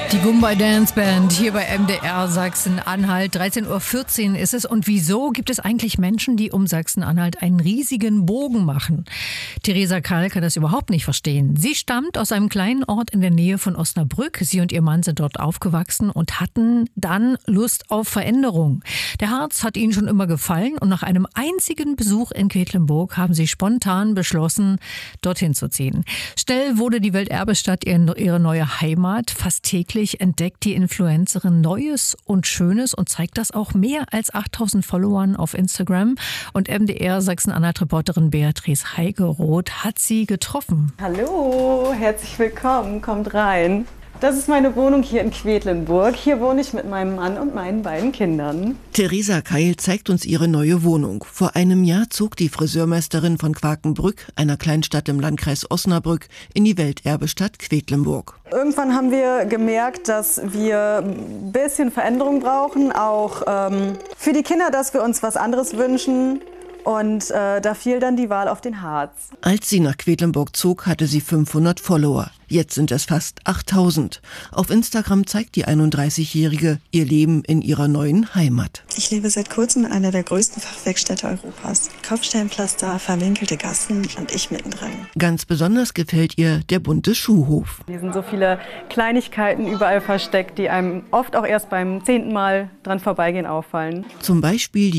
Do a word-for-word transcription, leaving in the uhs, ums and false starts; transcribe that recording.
Die Gumbai Dance Band hier bei M D R Sachsen-Anhalt. dreizehn Uhr vierzehn ist es. Und wieso gibt es eigentlich Menschen, die um Sachsen-Anhalt einen riesigen Bogen machen? Theresa Karl kann das überhaupt nicht verstehen. Sie stammt aus einem kleinen Ort in der Nähe von Osnabrück. Sie und ihr Mann sind dort aufgewachsen und hatten dann Lust auf Veränderung. Der Harz hat ihnen schon immer gefallen und nach einem einzigen Besuch in Quedlinburg haben sie spontan beschlossen, dorthin zu ziehen. Schnell wurde die Welterbestadt ihre neue Heimat. Fast täglich entdeckt die Influencerin Neues und Schönes und zeigt das auch mehr als achttausend Followern auf Instagram. Und M D R Sachsen-Anhalt-Reporterin Beatrice Heigeroth hat sie getroffen. Hallo, herzlich willkommen, kommt rein. Das ist meine Wohnung hier in Quedlinburg. Hier wohne ich mit meinem Mann und meinen beiden Kindern. Theresa Keil zeigt uns ihre neue Wohnung. Vor einem Jahr zog die Friseurmeisterin von Quakenbrück, einer Kleinstadt im Landkreis Osnabrück, in die Welterbestadt Quedlinburg. Irgendwann haben wir gemerkt, dass wir ein bisschen Veränderung brauchen, auch ähm, für die Kinder, dass wir uns was anderes wünschen. Und äh, da fiel dann die Wahl auf den Harz. Als sie nach Quedlinburg zog, hatte sie fünfhundert Follower. Jetzt sind es fast achttausend. Auf Instagram zeigt die einunddreißigjährige ihr Leben in ihrer neuen Heimat. Ich lebe seit kurzem in einer der größten Fachwerkstätte Europas. Kopfsteinpflaster, verwinkelte Gassen und ich mittendrin. Ganz besonders gefällt ihr der bunte Schuhhof. Hier sind so viele Kleinigkeiten überall versteckt, die einem oft auch erst beim zehnten Mal dran vorbeigehen auffallen. Zum Beispiel die